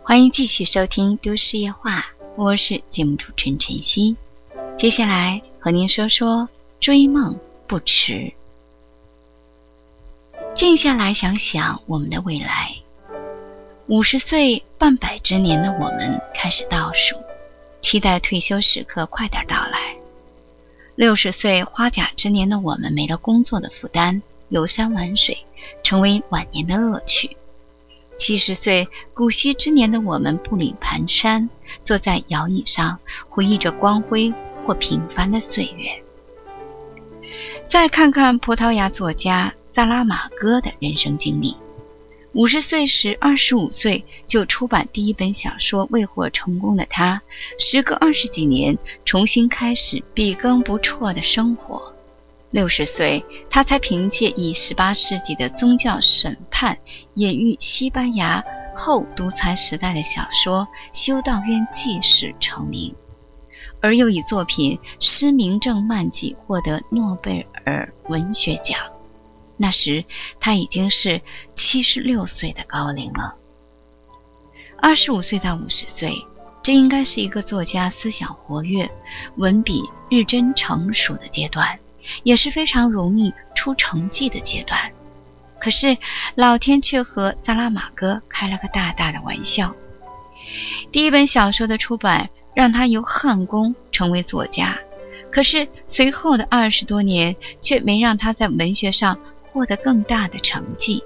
欢迎继续收听都市夜话，我是节目主持人晨曦。接下来和您说说追梦不迟。静下来想想我们的未来，50岁半百之年的我们开始倒数，期待退休时刻快点到来。60岁花甲之年的我们没了工作的负担，游山玩水成为晚年的乐趣。70岁古稀之年的我们步履蹒跚，坐在摇椅上回忆着光辉或平凡的岁月。再看看葡萄牙作家萨拉马戈的人生经历，50岁时25岁就出版第一本小说未获成功的他，时隔20几年重新开始笔耕不辍的生活。60岁他才凭借以18世纪的宗教审判隐喻西班牙后独裁时代的小说《修道院记事》成名，而又以作品《失明症漫记》获得诺贝尔文学奖。那时他已经是76岁的高龄了。25岁到50岁，这应该是一个作家思想活跃、文笔日臻成熟的阶段，也是非常容易出成绩的阶段。可是老天却和萨拉马戈开了个大大的玩笑。第一本小说的出版让他由焊工成为作家，可是随后的20多年却没让他在文学上获得更大的成绩。